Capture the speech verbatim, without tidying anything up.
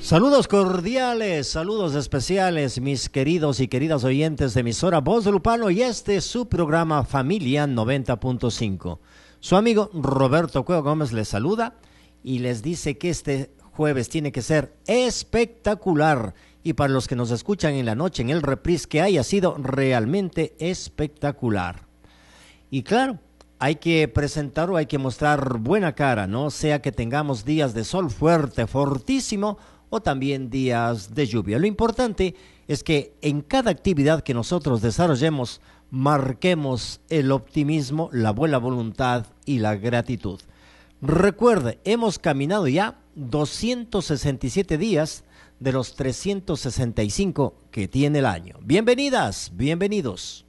Saludos cordiales, saludos especiales, mis queridos y queridas oyentes de emisora Voz de Lupano, y este es su programa Familia noventa punto cinco. Su amigo Roberto Cueva Gómez les saluda y les dice que este jueves tiene que ser espectacular, y para los que nos escuchan en la noche en el reprise, que haya sido realmente espectacular. Y claro, hay que presentar o hay que mostrar buena cara, ¿no? Sea que tengamos días de sol fuerte, fortísimo, o también días de lluvia. Lo importante es que en cada actividad que nosotros desarrollemos, marquemos el optimismo, la buena voluntad y la gratitud. Recuerde, hemos caminado ya doscientos sesenta y siete días de los trescientos sesenta y cinco que tiene el año. Bienvenidas, bienvenidos.